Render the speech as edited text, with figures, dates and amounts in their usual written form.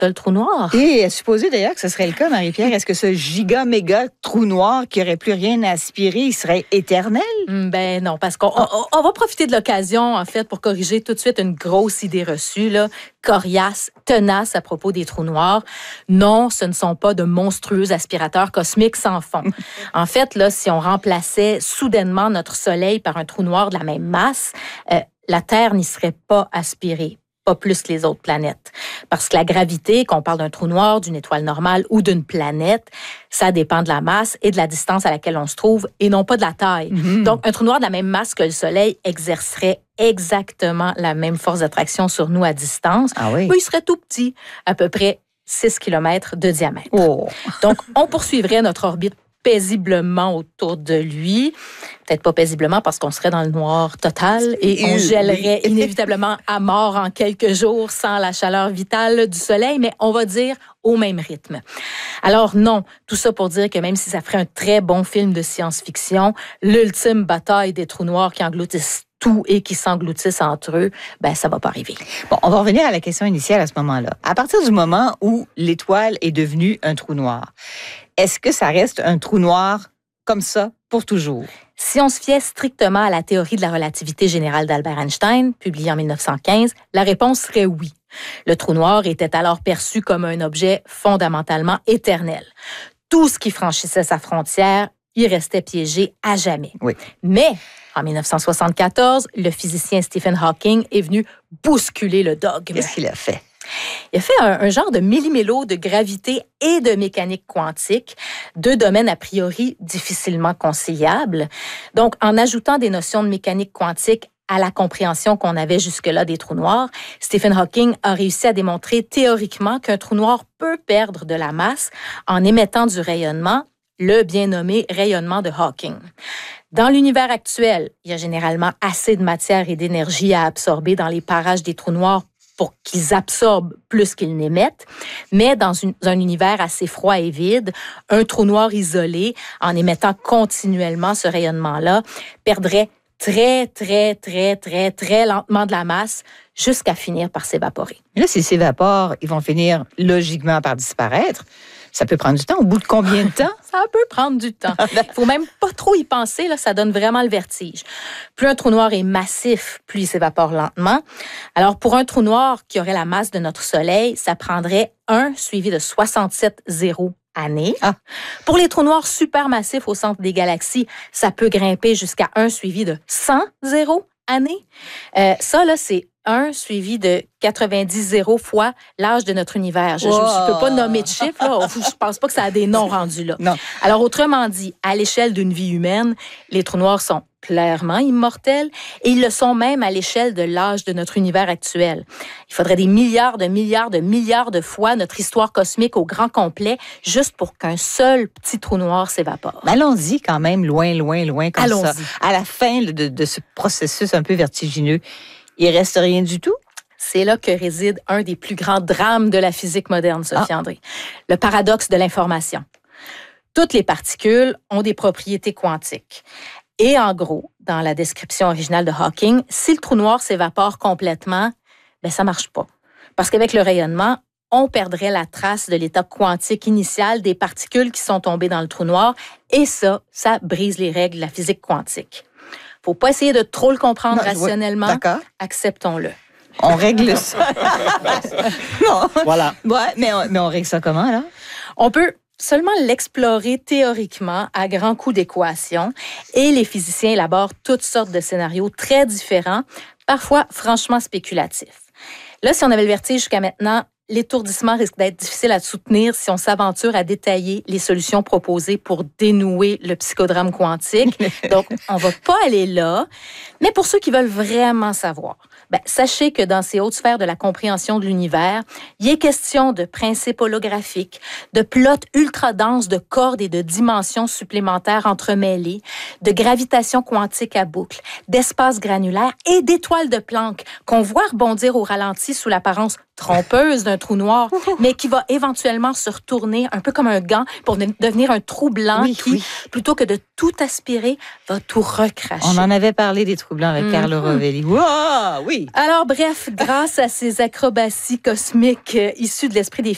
de le trou noir. Et supposé d'ailleurs que ce serait le cas, Marie-Pierre, est-ce que ce giga-méga trou noir qui n'aurait plus rien à aspirer, il serait éternel? Ben non, parce qu'on va profiter de l'occasion, en fait, pour corriger tout de suite une grosse idée reçue, là, coriace, tenace à propos des trous noirs. Non, ce ne sont pas de monstrueux aspirateurs cosmiques sans fond. En fait, là, si on remplaçait soudainement notre Soleil par un trou noir de la même masse, la Terre n'y serait pas aspirée. Pas plus que les autres planètes. Parce que la gravité, qu'on parle d'un trou noir, d'une étoile normale ou d'une planète, ça dépend de la masse et de la distance à laquelle on se trouve et non pas de la taille. Mm-hmm. Donc, un trou noir de la même masse que le Soleil exercerait exactement la même force d'attraction sur nous à distance. Ah oui? Mais il serait tout petit, à peu près 6 km de diamètre. Oh. Donc, on poursuivrait notre orbite paisiblement autour de lui. Peut-être pas paisiblement parce qu'on serait dans le noir total et on gèlerait inévitablement à mort en quelques jours sans la chaleur vitale du Soleil, mais on va dire au même rythme. Alors non, tout ça pour dire que même si ça ferait un très bon film de science-fiction, l'ultime bataille des trous noirs qui engloutissent tout et qui s'engloutissent entre eux, ben ça va pas arriver. Bon, on va revenir à la question initiale à ce moment-là. À partir du moment où l'étoile est devenue un trou noir, est-ce que ça reste un trou noir comme ça pour toujours? Si on se fiait strictement à la théorie de la relativité générale d'Albert Einstein, publiée en 1915, la réponse serait oui. Le trou noir était alors perçu comme un objet fondamentalement éternel. Tout ce qui franchissait sa frontière y restait piégé à jamais. Oui. Mais en 1974, le physicien Stephen Hawking est venu bousculer le dogme. Qu'est-ce qu'il a fait? Il a fait un genre de millimélo de gravité et de mécanique quantique, deux domaines a priori difficilement conciliables. Donc, en ajoutant des notions de mécanique quantique à la compréhension qu'on avait jusque-là des trous noirs, Stephen Hawking a réussi à démontrer théoriquement qu'un trou noir peut perdre de la masse en émettant du rayonnement, le bien nommé rayonnement de Hawking. Dans l'univers actuel, il y a généralement assez de matière et d'énergie à absorber dans les parages des trous noirs pour qu'ils absorbent plus qu'ils n'émettent. Mais dans un univers assez froid et vide, un trou noir isolé, en émettant continuellement ce rayonnement-là, perdrait très, très, très, très, très lentement de la masse jusqu'à finir par s'évaporer. Là, s'ils s'évaporent, ils vont finir logiquement par disparaître. Ça peut prendre du temps. Au bout de combien de temps? Ça peut prendre du temps. Il faut même pas trop y penser, là, ça donne vraiment le vertige. Plus un trou noir est massif, plus il s'évapore lentement. Alors, pour un trou noir qui aurait la masse de notre Soleil, ça prendrait 1 suivi de 67 zéros années. Ah. Pour les trous noirs supermassifs au centre des galaxies, ça peut grimper jusqu'à 1 suivi de 100 zéros années. Ça, là, c'est 1 suivi de 90 zéros fois l'âge de notre univers. Je ne peux pas nommer de chiffre, là. Je ne pense pas que ça a des noms rendus là. Non. Alors, autrement dit, à l'échelle d'une vie humaine, les trous noirs sont clairement immortels et ils le sont même à l'échelle de l'âge de notre univers actuel. Il faudrait des milliards de fois notre histoire cosmique au grand complet juste pour qu'un seul petit trou noir s'évapore. Mais allons-y quand même loin comme allons-y. Ça. À la fin de ce processus un peu vertigineux, il reste rien du tout? C'est là que réside un des plus grands drames de la physique moderne, Sophie André. Le paradoxe de l'information. Toutes les particules ont des propriétés quantiques. Et en gros, dans la description originale de Hawking, si le trou noir s'évapore complètement, ben ça marche pas. Parce qu'avec le rayonnement, on perdrait la trace de l'état quantique initial des particules qui sont tombées dans le trou noir. Et ça brise les règles de la physique quantique. Faut pas essayer de trop le comprendre rationnellement. D'accord. Acceptons-le. On règle ça. Non. Voilà. Ouais, mais on règle ça comment, là? On peut seulement l'explorer théoriquement à grands coups d'équations et les physiciens élaborent toutes sortes de scénarios très différents, parfois franchement spéculatifs. Là, si on avait le vertige jusqu'à maintenant, l'étourdissement risque d'être difficile à soutenir si on s'aventure à détailler les solutions proposées pour dénouer le psychodrame quantique. Donc, on va pas aller là. Mais pour ceux qui veulent vraiment savoir, sachez que dans ces hautes sphères de la compréhension de l'univers, il est question de principes holographiques, de plots ultra denses de cordes et de dimensions supplémentaires entremêlées, de gravitation quantique à boucle, d'espace granulaire et d'étoiles de Planck qu'on voit rebondir au ralenti sous l'apparence trompeuse d'un trou noir, mais qui va éventuellement se retourner un peu comme un gant pour devenir un trou blanc plutôt que de tout aspirer, va tout recracher. On en avait parlé des trous blancs avec Carlo Rovelli. Wow, oui! Alors bref, grâce à ces acrobaties cosmiques issues de l'esprit des